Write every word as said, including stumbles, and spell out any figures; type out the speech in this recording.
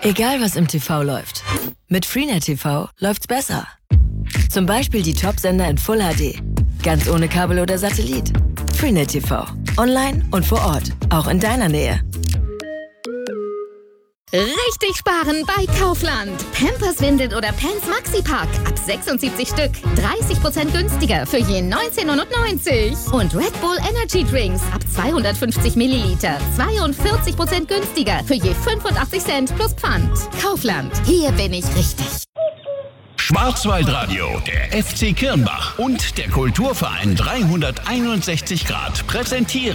Egal was im T V läuft, mit Freenet T V läuft's besser. Zum Beispiel die Top-Sender in Full H D. Ganz ohne Kabel oder Satellit. Freenet T V. Online und vor Ort. Auch in deiner Nähe. Richtig sparen bei Kaufland. Pampers, Windeln oder Pants Maxi-Pack. Ab sechsundsiebzig Stück. dreißig Prozent günstiger für je neunzehn neunundneunzig. Und Red Bull Energy Drinks. Ab zweihundertfünfzig Milliliter. zweiundvierzig Prozent günstiger für je fünfundachtzig Cent plus Pfand. Kaufland. Hier bin ich richtig. Schwarzwaldradio, der F C Kirnbach und der Kulturverein dreihunderteinundsechzig Grad präsentieren